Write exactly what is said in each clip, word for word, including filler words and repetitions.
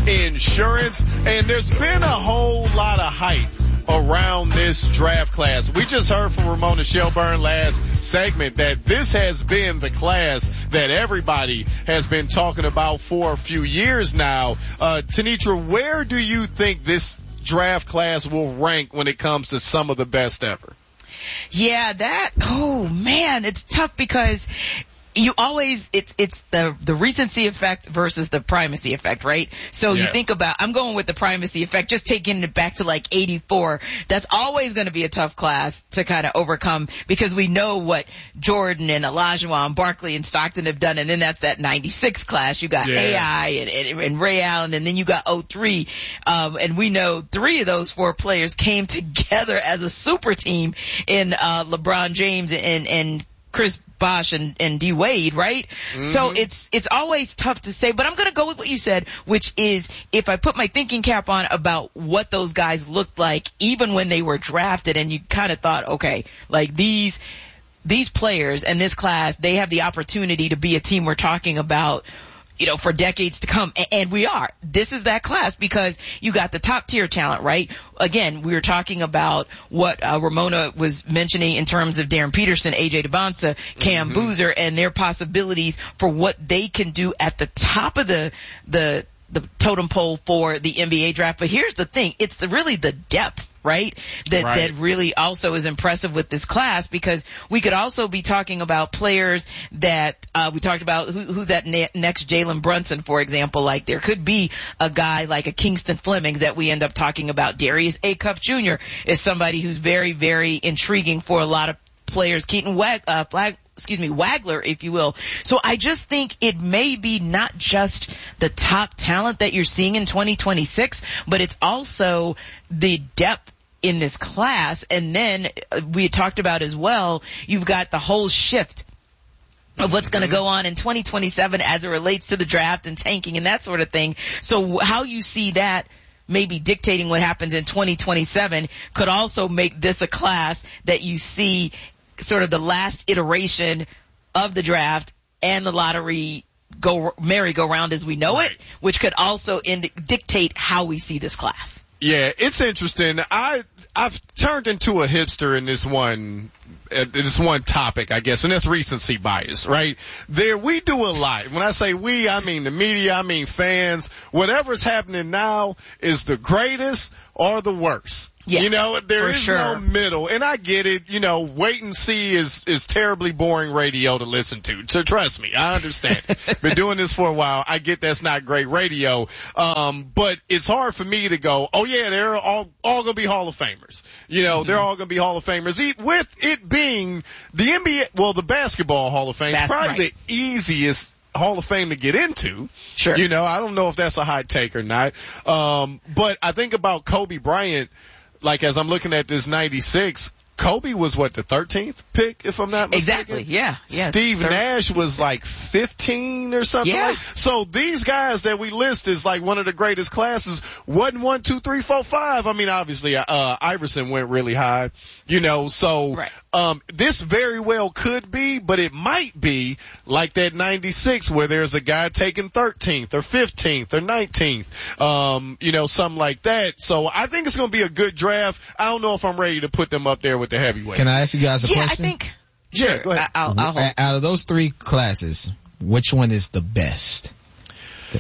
Insurance. And there's been a whole lot of hype around this draft class. We just heard from Ramona Shelburne last segment that this has been the class that everybody has been talking about for a few years now. Uh, Tenitra, where do you think this draft class will rank when it comes to some of the best ever? Yeah, that, oh man, it's tough because you always, it's, it's the, the recency effect versus the primacy effect, right? So yes. You think about, I'm going with the primacy effect, just taking it back to like eighty-four. That's always going to be a tough class to kind of overcome because we know what Jordan and Olajuwon and Barkley and Stockton have done. And then that's that ninety-six class. You got yeah. A I and, and, and Ray Allen, and then you got oh three. Um, and we know three of those four players came together as a super team in, uh, LeBron James and, and Chris Bosh and, and D Wade, right? Mm-hmm. So it's, it's always tough to say, but I'm going to go with what you said, which is if I put my thinking cap on about what those guys looked like, even when they were drafted, and you kind of thought, okay, like these, these players and this class, they have the opportunity to be a team we're talking about, you know, for decades to come. And we are. This is that class because you got the top tier talent, right? Again, we were talking about what uh, Ramona was mentioning in terms of Darren Peterson, A J Debonsa, Cam mm-hmm. Boozer, and their possibilities for what they can do at the top of the, the, the totem pole for the N B A draft. But here's the thing. It's the, really the depth. Right? That, right. that really also is impressive with this class because we could also be talking about players that, uh, we talked about who, who's that ne- next Jalen Brunson, for example. Like there could be a guy like a Kingston Flemings that we end up talking about. Darius Acuff Junior is somebody who's very, very intriguing for a lot of players. Keaton Wag, uh, Flag, excuse me, Wagler, if you will. So I just think it may be not just the top talent that you're seeing in twenty twenty-six, but it's also the depth in this class. And then uh, we had talked about as well, you've got the whole shift of what's going to go on in twenty twenty-seven as it relates to the draft and tanking and that sort of thing. So how you see that maybe dictating what happens in twenty twenty-seven could also make this a class that you see sort of the last iteration of the draft and the lottery go merry-go-round as we know right. it, which could also ind- dictate how we see this class. Yeah, it's interesting. I, I've turned into a hipster in this one, uh, this one topic, I guess, and that's recency bias, right? There, we do a lot. When I say we, I mean the media, I mean fans. Whatever's happening now is the greatest or the worst. Yeah, you know, there is sure. no middle. And I get it. You know, wait and see is, is terribly boring radio to listen to. So trust me, I understand. Been doing this for a while. I get that's not great radio. Um, but it's hard for me to go, oh yeah, they're all, all gonna be Hall of Famers. You know, mm-hmm. they're all gonna be Hall of Famers. With it being the N B A, well, the basketball Hall of Fame, that's probably right. the easiest Hall of Fame to get into. Sure. You know, I don't know if that's a hot take or not. Um, but I think about Kobe Bryant. Like, as I'm looking at this ninety-six, Kobe was what, the thirteenth pick, if I'm not mistaken? Exactly, yeah. yeah Steve thirteen. Nash was like fifteen or something yeah. like. So these guys that we list as like one of the greatest classes wasn't one, two, three, four, five. I mean, obviously, uh, Iverson went really high, you know, so, right. um, this very well could be, but it might be like that ninety-six where there's a guy taking thirteenth or fifteenth or nineteenth, um, you know, something like that. So I think it's going to be a good draft. I don't know if I'm ready to put them up there with the heavyweight. Can I ask you guys a yeah, question? I think. Yeah, sure. go ahead. I'll, I'll hold. Out of those three classes, which one is the best? The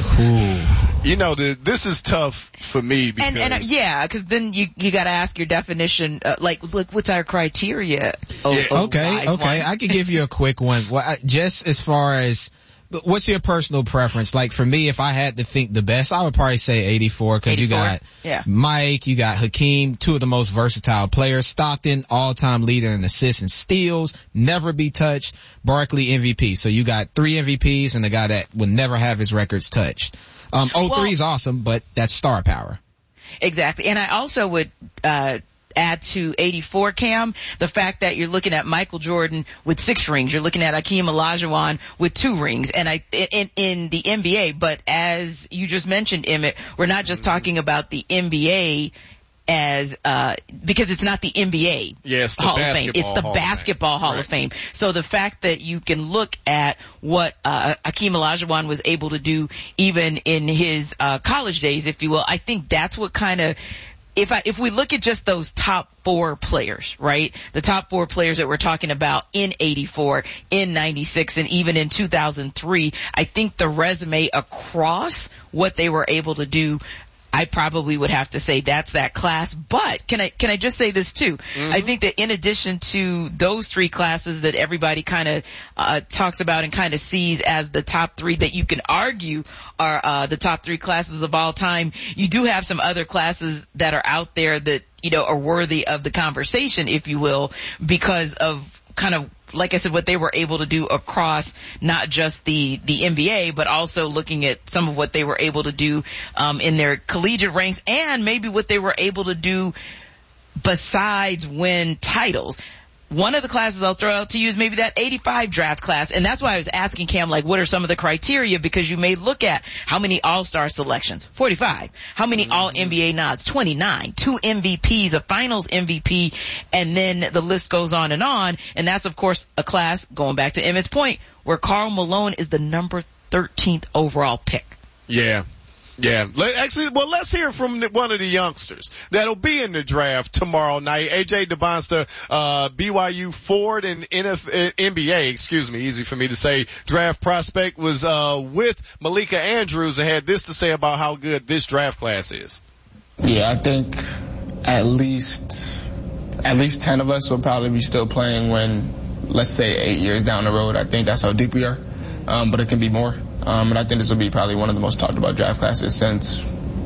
who? You know, the, this is tough for me because. And, and uh, yeah, because then you you got to ask your definition. Uh, like, look, what's our criteria? Oh, yeah. oh, okay, okay, I could give you a quick one. Well, I, just as far as. What's your personal preference? Like for me, if I had to think the best, I would probably say eighty-four because you got yeah. Mike, you got Hakeem, two of the most versatile players. Stockton, all-time leader in assists and steals, never be touched. Barkley, M V P. So you got three M V Ps and the guy that would never have his records touched. Um, oh three is well, awesome, but that's star power. Exactly. And I also would, uh, add to eighty-four, Cam, the fact that you're looking at Michael Jordan with six rings. You're looking at Hakeem Olajuwon with two rings. And I, in, in the N B A, but as you just mentioned, Emmett, we're not just talking about the N B A as, uh, because it's not the N B A yes, Hall of Fame. It's the Hall Basketball of Hall right. of Fame. So the fact that you can look at what, uh, Hakeem Olajuwon was able to do even in his, uh, college days, if you will, I think that's what kind of, If I, if we look at just those top four players, right? The top four players that we're talking about in eighty-four, in ninety-six, and even in two thousand three, I think the resume across what they were able to do, I probably would have to say that's that class. But can I, can I just say this too? Mm-hmm. I think that in addition to those three classes that everybody kind of, uh, talks about and kind of sees as the top three that you can argue are, uh, the top three classes of all time, you do have some other classes that are out there that, you know, are worthy of the conversation, if you will, because of kind of, like I said, what they were able to do across not just the, the N B A, but also looking at some of what they were able to do, um, in their collegiate ranks and maybe what they were able to do besides win titles. One of the classes I'll throw out to you is maybe that eighty-five draft class. And that's why I was asking Cam, like, what are some of the criteria? Because you may look at how many all-star selections, forty-five. How many mm-hmm. all N B A nods, twenty-nine. Two M V Ps, a finals M V P, and then the list goes on and on. And that's, of course, a class, going back to Emmett's point, where Karl Malone is the number thirteenth overall pick. Yeah. Yeah, actually, well, let's hear from one of the youngsters that'll be in the draft tomorrow night. A J Dubonsta, uh, B Y U Ford and N F, N B A, excuse me, easy for me to say, draft prospect was, uh, with Malika Andrews and had this to say about how good this draft class is. Yeah, I think at least, at least ten of us will probably be still playing when, let's say, eight years down the road. I think that's how deep we are. Um, but it can be more. Um, and I think this will be probably one of the most talked about draft classes since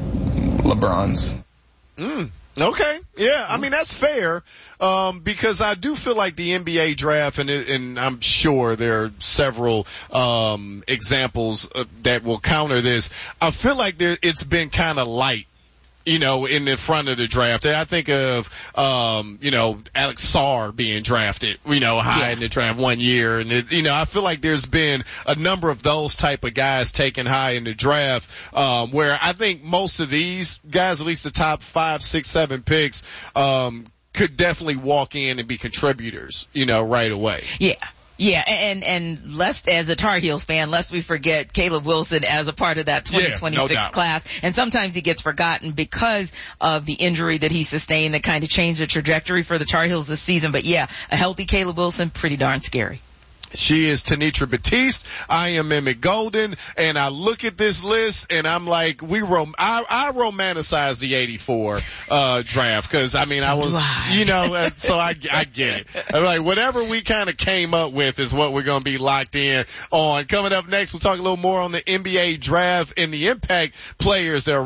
LeBron's. Mm, okay. Yeah. I mean, that's fair. Um, because I do feel like the N B A draft, and, it, and I'm sure there are several, um, examples uh, that will counter this. I feel like there, it's been kind of light, you know, in the front of the draft. I think of, um, you know, Alex Sarr being drafted, you know, high yeah. in the draft one year. And, it, you know, I feel like there's been a number of those type of guys taken high in the draft, um, where I think most of these guys, at least the top five, six, seven picks, um, could definitely walk in and be contributors, you know, right away. Yeah. Yeah, and, and lest, as a Tar Heels fan, lest we forget Caleb Wilson as a part of that twenty twenty-six yeah, no class. And sometimes he gets forgotten because of the injury that he sustained that kind of changed the trajectory for the Tar Heels this season. But yeah, a healthy Caleb Wilson, pretty darn scary. She is Tenitra Batiste. I am Emmett Golden, and I look at this list and I'm like, we rom- I, I romanticize the eighty-four uh draft because I mean I was, you know, so I I get it. I'm like, whatever we kind of came up with is what we're gonna be locked in on. Coming up next, we'll talk a little more on the N B A draft and the impact players that are